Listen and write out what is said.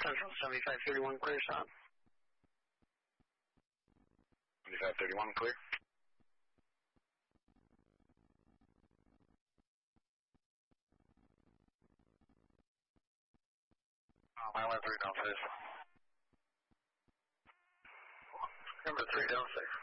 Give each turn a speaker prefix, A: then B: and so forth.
A: Central 7531, clear shot.
B: 7531, clear.
A: Mile 3 down 6. Number 3 down 6.